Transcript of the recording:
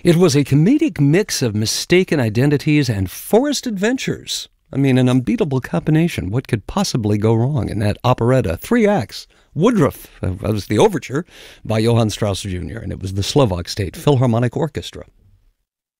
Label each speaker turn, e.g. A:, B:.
A: It was a comedic mix of mistaken identities and forest adventures. I mean, an unbeatable combination. What could possibly go wrong in that operetta? 3 acts. Woodruff was the overture by Johann Strauss Jr., and it was the Slovak State Philharmonic Orchestra.